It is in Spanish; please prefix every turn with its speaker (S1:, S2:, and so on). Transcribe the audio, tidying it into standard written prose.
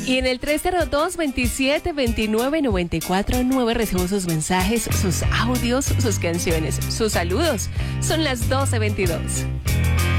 S1: Y en el 302-2729-949 recibo sus mensajes, sus audios, sus canciones, sus saludos. Son las 12:22.